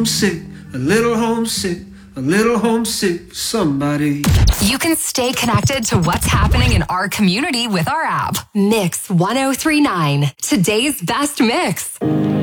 homesick, a little homesick, a little homesick for somebody. You can stay connected to what's happening in our community with our app. Mix 1039, today's best mix.